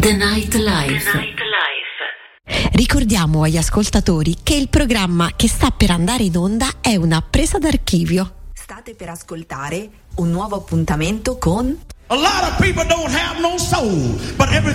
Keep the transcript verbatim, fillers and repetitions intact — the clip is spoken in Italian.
The Night Life. The Night Life. Ricordiamo agli ascoltatori che il programma che sta per andare in onda è una presa d'archivio. State per ascoltare un nuovo appuntamento con A lot of people don't have no soul, but every